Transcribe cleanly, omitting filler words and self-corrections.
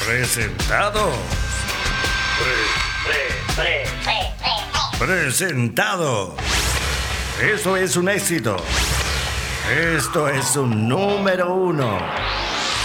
Presentado. Presentado. Eso es un éxito. Esto es un número 1.